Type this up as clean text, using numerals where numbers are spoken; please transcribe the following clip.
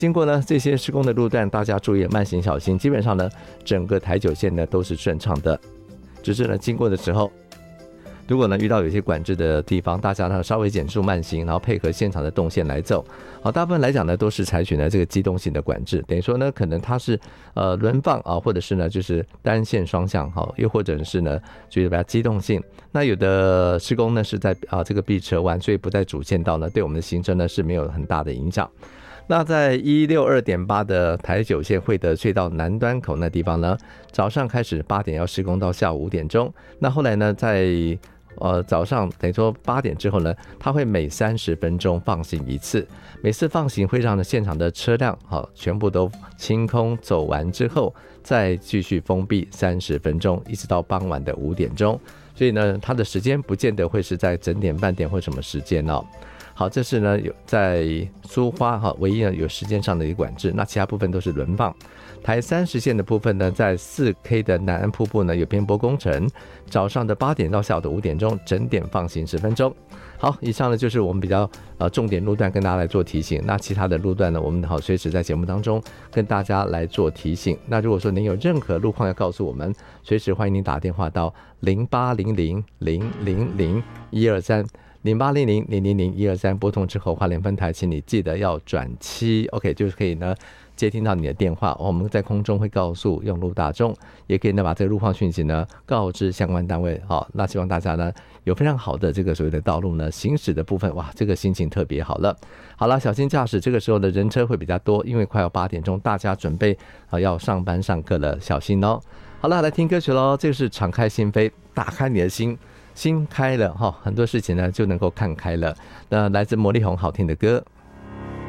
经过呢这些施工的路段，大家注意慢行小心。基本上呢，整个台九线呢都是顺畅的，只是呢经过的时候，如果呢遇到有些管制的地方，大家呢稍微减速慢行，然后配合现场的动线来走。好，大部分来讲呢都是采取呢这个机动性的管制，等于说呢可能它是轮放啊，或者是呢就是单线双向，好，又或者是呢就是比较机动性。那有的施工呢是在这个避车弯，所以不在主线道呢，对我们的行车呢是没有很大的影响。那在 162.8 的台九线惠德隧道南端口那地方呢，早上开始8点要施工到下午5点钟。那后来呢，在早上等于说8点之后呢，它会每30分钟放行一次，每次放行会让呢现场的车辆全部都清空走完之后，再继续封闭30分钟，一直到傍晚的5点钟。所以呢，它的时间不见得会是在整点半点或什么时间哦。好，这是呢有在苏花唯一呢有时间上的一个管制，那其他部分都是轮放。台30线的部分呢，在 4K 的南安瀑布呢有边坡工程，早上的8点到下午的5点钟，整点放行10分钟。好，以上呢就是我们比较重点路段跟大家来做提醒。那其他的路段呢，我们随时在节目当中跟大家来做提醒。那如果说您有任何路况要告诉我们，随时欢迎您打电话到0800000123。0800000123拨通之后，花莲分台，请你记得要转7 ，OK， 就是可以呢接听到你的电话，我们在空中会告诉用路大众，也可以呢把这个路况讯息呢告知相关单位。好，那希望大家呢有非常好的这个所谓的道路呢行驶的部分，哇，这个心情特别好了。好了，小心驾驶，这个时候的人车会比较多，因为快要8点钟，大家准备要上班上课了，小心哦。好了，来听歌曲咯，这个是敞开心扉，打开你的心。心开了，很多事情呢就能够看开了。那来自魔力红好听的歌。